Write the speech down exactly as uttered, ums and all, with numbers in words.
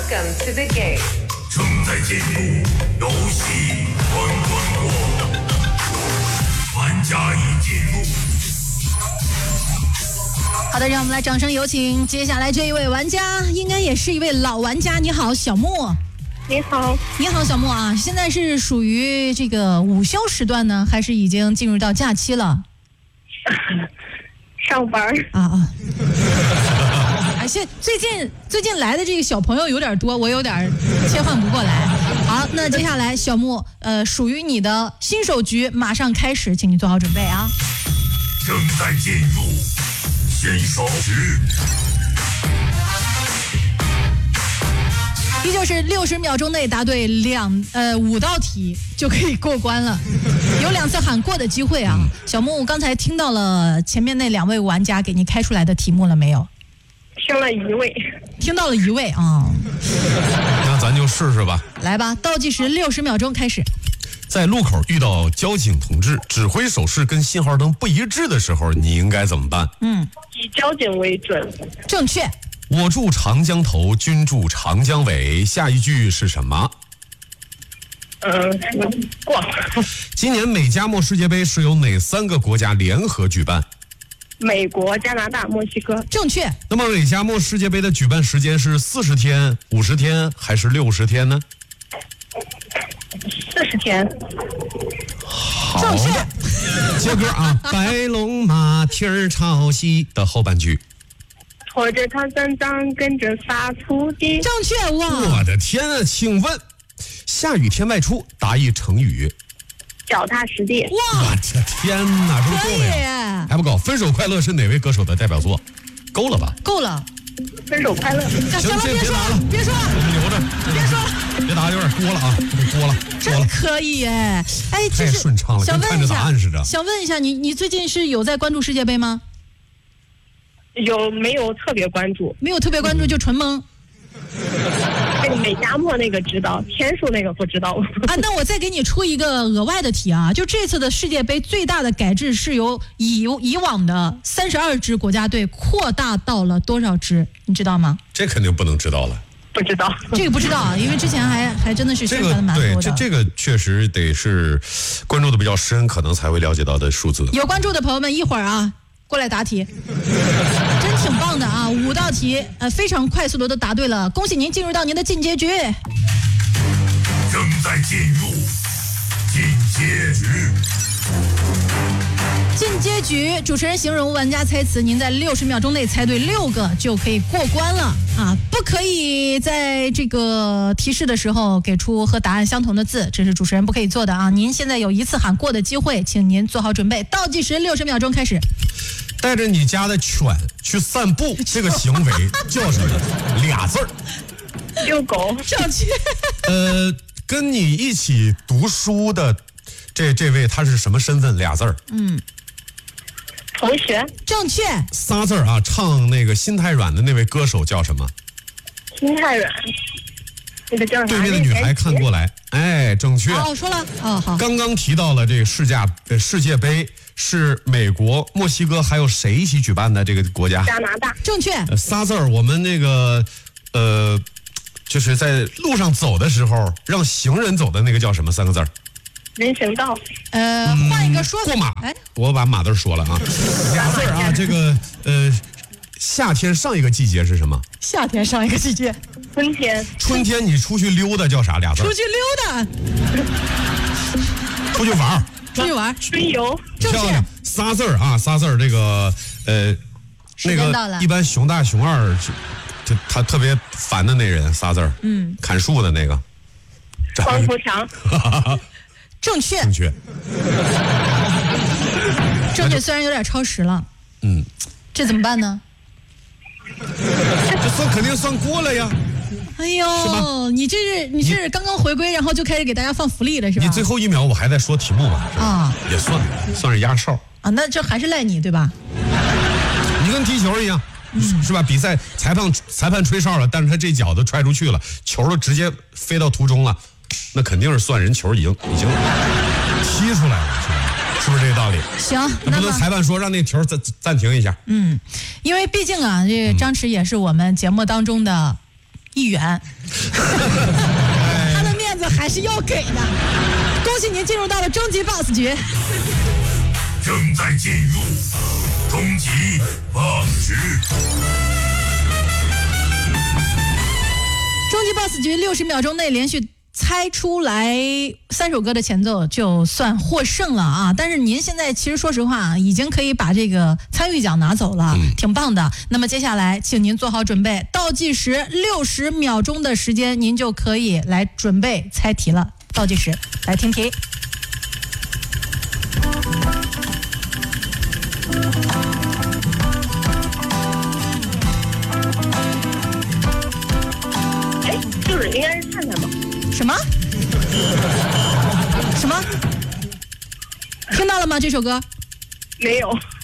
Welcome to the game. 正在进入游戏关关过，玩家已进入。 好的，让我们来掌声有请接下来这一位玩家，应该也是一位老玩家。你好，小莫。 你好， 你好，小莫啊，现在是属于这个午休时段呢，还是已经进入到假期了？ 上班啊啊！哎，现最近最近来的这个小朋友有点多，我有点切换不过来。好，那接下来小莫，呃，属于你的新手局马上开始，请你做好准备啊！ 正在进入新手局。 依旧是六十秒钟内答对两呃五道题就可以过关了，有两次喊过的机会啊。小木刚才听到了前面那两位玩家给你开出来的题目了没有？ 听了一位， 听到了一位啊。 那咱就试试吧。 来吧，倒计时六十秒钟开始。 在路口遇到交警同志指挥手势跟信号灯不一致的时候，你应该怎么办？ 嗯， 以交警为准。 正确。 我住长江头，君住长江尾，下一句是什么？ 嗯，过。 今年美加墨世界杯是由哪三个国家联合举办？ 美国、加拿大、墨西哥。 正确。 那么美加墨世界杯的举办时间是四十天、五十天还是六十天呢？ 四十天。 好的，接歌啊，白龙马蹄儿朝西的后半句。 拖着他三张，跟着撒土地。 正确哇！ 我的天啊，请问，下雨天外出答一成语。 脚踏实地。 哇！ 我的天哪，这不够了呀？还不够。分手快乐是哪位歌手的代表作？够了吧？ 够了。 分手快乐。 行了，别说了，别说了， 留着， 别说了， 别答，有点多了啊，多了， 真可以哎！哎， 太顺畅了，跟看着答案似的。 想问一下你，你最近是有在关注世界杯吗？ 有没有特别关注？ 没有特别关注就纯懵。 那个美加墨那个知道，天数那个不知道啊。那我再给你出一个额外的题啊，就这次的世界杯最大的改制是由以以往的三十二支国家队扩大到了多少支？你知道吗？ 这肯定不能知道了。 不知道， 这个不知道啊，因为之前还还真的是宣传的蛮多的。 对，这这个确实得是关注的比较深，可能才会了解到的数字。 有关注的朋友们，一会儿啊。过来答题，真挺棒的啊！五道题，呃，非常快速的都答对了，恭喜您进入到您的进阶局。 正在进入进阶局。 进阶局，主持人形容，玩家猜词，您在六十秒钟内猜对六个就可以过关了啊！不可以在这个提示的时候给出和答案相同的字，这是主持人不可以做的啊！您现在有一次喊过的机会，请您做好准备。倒计时六十秒钟开始。 带着你家的犬去散步，这个行为叫什么？俩字儿。 遛狗。 正确。 呃，跟你一起读书的这这位他是什么身份？俩字儿。 嗯。 同学。 正确。 仨字儿啊，唱那个心太软的那位歌手叫什么？ 心太软。那个叫啥？ 对面的女孩看过来，哎，正确。 哦，说了，哦好。 刚刚提到了这个世界呃世界杯是美国、墨西哥还有谁一起举办的？这个国家？ 加拿大。 正确。 呃、仨字儿，我们那个呃，就是在路上走的时候让行人走的那个叫什么？三个字儿。 人行道。 呃，换一个说法。 过马。 哎， 我把马字说了啊。俩字儿啊，这个呃。夏天上一个季节是什么？ 夏天上一个季节， 春天。 春天你出去溜达叫啥？俩字。 出去溜达。 出去玩。 出去玩。 春游。 漂亮，仨字儿啊，仨字儿。这个呃，那个一般熊大熊二，就他特别烦的那人，仨字儿。嗯。砍树的那个。 黄浦强。 正确。 正确。 正确，虽然有点超时了。 嗯。 这怎么办呢？ 这算肯定算过了呀！ 哎呦，你这是你是刚刚回归，然后就开始给大家放福利了是吧？ 你最后一秒我还在说题目吧？ 啊， 也算算是压哨啊，那这还是赖你对吧？ 你跟踢球一样，嗯、是吧？比赛裁判裁判吹哨了，但是他这脚都踹出去了，球都直接飞到途中了，那肯定是算人球已经已经踢出来了，是吧？是不是这个道理？ 行， 那不能裁判说让那球暂暂停一下。 嗯，因为毕竟啊，这张弛也是我们节目当中的一元。他的面子还是要给的。恭喜您进入到了终极 boss 局。 正在进入终极 boss 局。 终极 boss 局六十秒钟内连续猜出来三首歌的前奏就算获胜了啊！但是您现在其实说实话已经可以把这个参与奖拿走了， 嗯、 挺棒的。那么接下来请您做好准备，倒计时六十秒钟的时间，您就可以来准备猜题了。倒计时，来听题。 哎，就是应该是灿灿吧？ 什么？什么？听到了吗？这首歌？ 没有。